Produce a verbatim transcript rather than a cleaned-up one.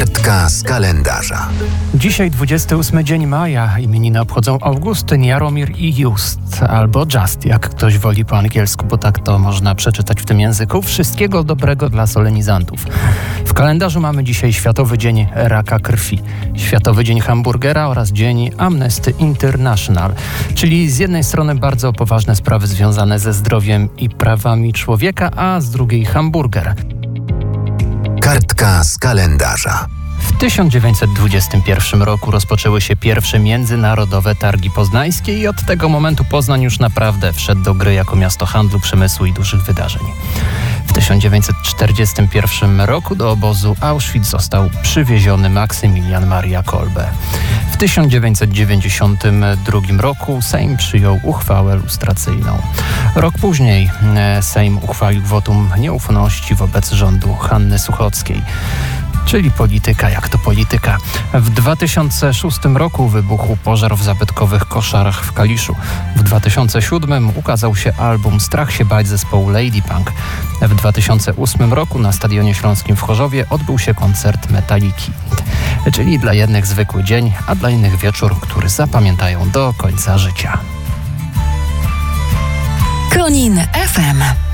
Kartka z kalendarza. Dzisiaj dwudziesty ósmy dzień maja. Imieniny obchodzą Augustyn, Jaromir i Just, albo Just, jak ktoś woli po angielsku, bo tak to można przeczytać w tym języku. Wszystkiego dobrego dla solenizantów. W kalendarzu mamy dzisiaj Światowy Dzień Raka Krwi, Światowy Dzień Hamburgera oraz Dzień Amnesty International, czyli z jednej strony bardzo poważne sprawy związane ze zdrowiem i prawami człowieka, a z drugiej hamburger. Kartka z kalendarza. W tysiąc dziewięćset dwudziestym pierwszym roku rozpoczęły się pierwsze międzynarodowe targi poznańskie i od tego momentu Poznań już naprawdę wszedł do gry jako miasto handlu, przemysłu i dużych wydarzeń. W tysiąc dziewięćset czterdziestym pierwszym roku do obozu Auschwitz został przywieziony Maksymilian Maria Kolbe. W tysiąc dziewięćset dziewięćdziesiątym drugim roku Sejm przyjął uchwałę lustracyjną. Rok później Sejm uchwalił wotum nieufności wobec rządu Hanny Suchockiej. Czyli polityka, jak to polityka. W dwa tysiące szóstym roku wybuchł pożar w zabytkowych koszarach w Kaliszu. W dwa tysiące siódmym ukazał się album Strach się bać zespołu Lady Punk. W dwa tysiące ósmym roku na Stadionie Śląskim w Chorzowie odbył się koncert Metaliki. Czyli dla jednych zwykły dzień, a dla innych wieczór, który zapamiętają do końca życia. Konin F M.